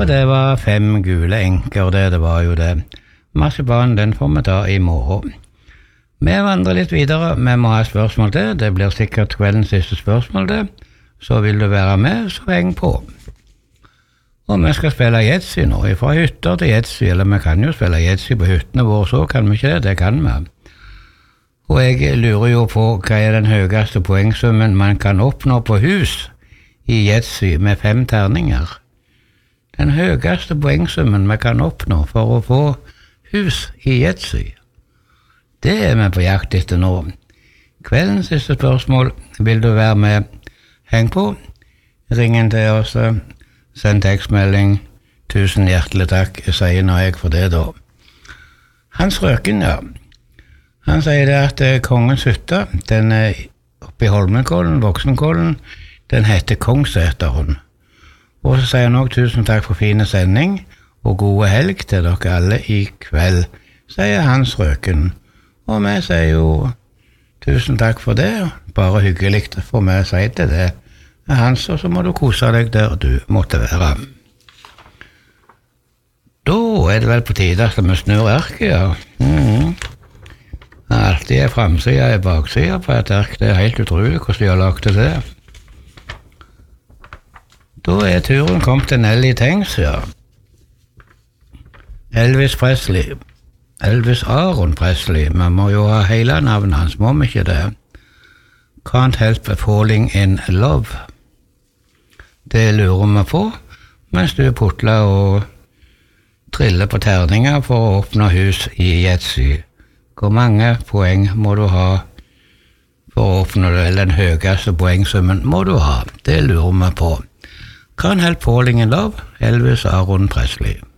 Og det var 5 gule enker, det var jo det. Marsipan, den får vi ta i morgen. Vi vandrer litt videre, vi må ha spørsmål til, det blir sikkert kveldens siste spørsmål det. Så vil du være med, så heng på. Og vi skal spille Yatzy nå, fra hytter til Yatzy, eller vi kan jo spille Yatzy på hyttene våre, så kan vi ikke det, det kan vi. Og jeg lurer jo på hva den høyeste poengsummen man kan oppnå på hus i Yatzy med 5 terninger. Den høyeste poengsummen vi kan oppnå for å få hus i Yatzy. Det er vi på jakt etter nå. Kveldens siste spørsmål, vil du være med? Heng på, ring inn til oss, send tekstmelding, 1000 hjertelig takk, jeg sier nå jeg for det da. Hans Røken, ja. Han sier det at kongens hytte, den er oppe i Holmenkollen, Voksenkollen, den heter Kongsæteren. Og så sier han også 1000 takk for fine sending, og gode helg til dere alle i kveld, sier Hans Røken. Og vi sier jo 1000 takk for det, bare hyggelig for meg å si til det. Hans, og så må du kose deg der du måtte være. Da er det vel på tide at vi snur erket, ja. Alltid er framsida og baksida på et erk, det er helt utrolig hvordan de har lagt det. Da er turen kommet til Nelly Tengs, ja. Elvis Presley. Elvis Aaron Presley, man må jo ha hele navnet hans, må vi ikke det? Can't help falling in love. Det lurer vi på, mens du putler og triller på terninger for å åpne hus i Yatzy. Hvor mange poeng må du ha for å åpne det, eller den høyeste poengsummen må du ha? Det lurer vi på. Can't help falling in love, Elvis Aaron Presley.